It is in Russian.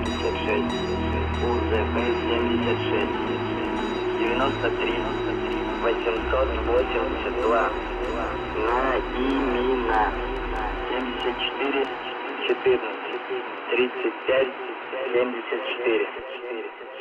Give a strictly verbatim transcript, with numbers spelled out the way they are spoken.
семьдесят шесть, УЗП семьдесят шесть, девяносто три, восемьсот восемьдесят два, на имена семьдесят четыре, четырнадцать, тридцать пять, семьдесят четыре.